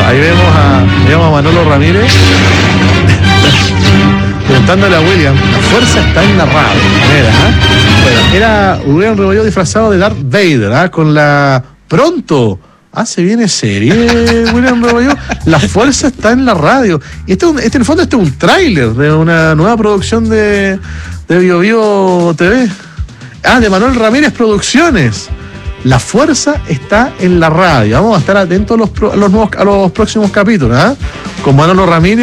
ahí vemos a Manolo Ramírez preguntándole a William, la fuerza está en la radio. Bueno, era William Rebolledo disfrazado de Darth Vader, con la... Pronto, se viene serie, William Rebolledo, la fuerza está en la radio. Y en el fondo este es un tráiler de una nueva producción de Bio Bio TV. De Manuel Ramírez Producciones. La fuerza está en la radio. Vamos a estar atentos a los próximos capítulos, con Manolo Ramírez.